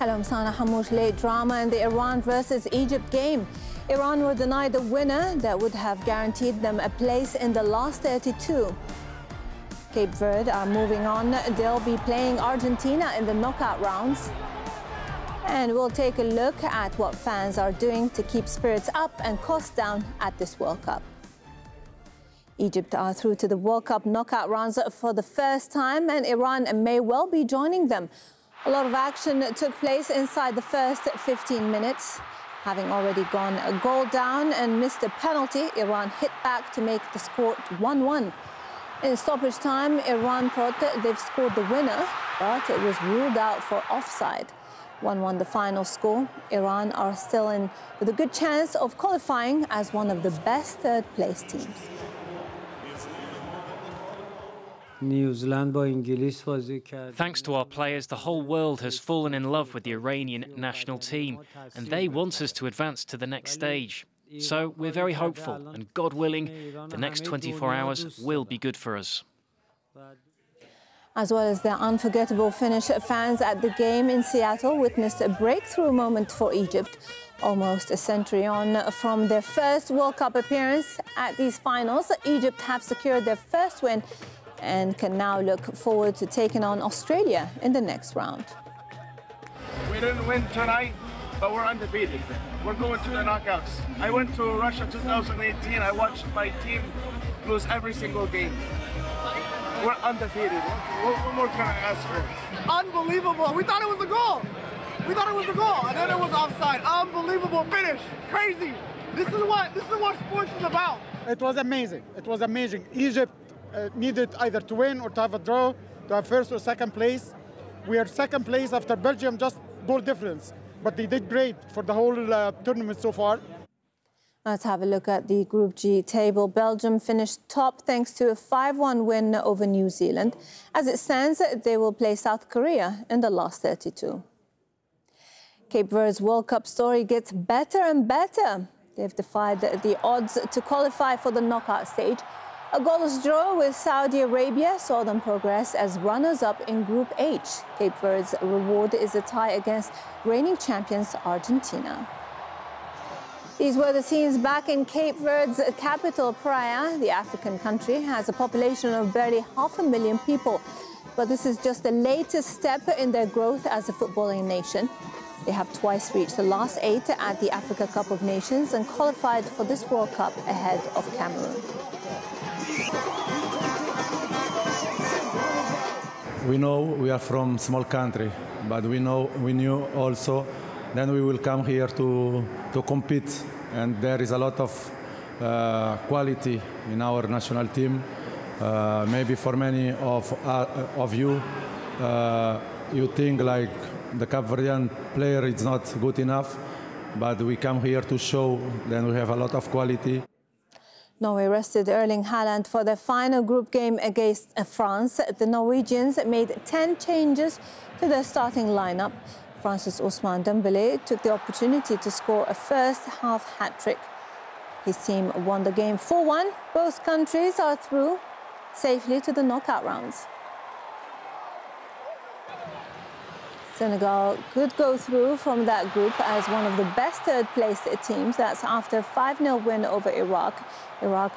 Hello, I'm Sana Hamouche. Late drama in the Iran versus Egypt game. Iran were denied the winner that would have guaranteed them a place in the last 32. Cape Verde are moving on. They'll be playing Argentina in the knockout rounds. And we'll take a look at what fans are doing to keep spirits up and costs down at this World Cup. Egypt are through to the World Cup knockout rounds for the first time, and Iran may well be joining them. A lot of action took place inside the first 15 minutes. Having already gone a goal down and missed a penalty, Iran hit back to make the score 1-1. In stoppage time, Iran thought that they've scored the winner, but it was ruled out for offside. 1-1 the final score. Iran are still in with a good chance of qualifying as one of the best third-place teams. Thanks to our players, the whole world has fallen in love with the Iranian national team, and they want us to advance to the next stage. So we're very hopeful, and God willing, the next 24 hours will be good for us. As well as their unforgettable finish, fans at the game in Seattle witnessed a breakthrough moment for Egypt. Almost a century on from their first World Cup appearance at these finals, Egypt have secured their first win and can now look forward to taking on Australia in the next round. We didn't win tonight, but we're undefeated. We're going to the knockouts. I went to Russia 2018. I watched my team lose every single game. We're undefeated. What more can I ask for? Unbelievable. We thought it was a goal. We thought it was a goal, and then it was offside. Unbelievable finish. Crazy. This is what sports is about. It was amazing. It was amazing. Egypt needed either to win or to have a draw, to have first or second place. We are second place after Belgium, just goal difference. But they did great for the whole tournament so far. Let's have a look at the Group G table. Belgium finished top thanks to a 5-1 win over New Zealand. As it stands, they will play South Korea in the last 32. Cape Verde's World Cup story gets better and better. They've defied the odds to qualify for the knockout stage. A goalless draw with Saudi Arabia saw them progress as runners-up in Group H. Cape Verde's reward is a tie against reigning champions Argentina. These were the scenes back in Cape Verde's capital, Praia. The African country has a population of barely 500,000 people. But this is just the latest step in their growth as a footballing nation. They have twice reached the last 8 at the Africa Cup of Nations and qualified for this World Cup ahead of Cameroon. We know we are from small country, but we knew also then we will come here to compete, and there is a lot of quality in our national team. Maybe for many of you, you think like the Cape Verdean player is not good enough, but we come here to show that we have a lot of quality. Norway rested Erling Haaland for their final group game against France. The Norwegians made 10 changes to their starting lineup. France's Ousmane Dembélé took the opportunity to score a first-half hat-trick. His team won the game 4-1. Both countries are through safely to the knockout rounds. Senegal could go through from that group as one of the best third-place teams. That's after a 5-0 win over Iraq. Iraq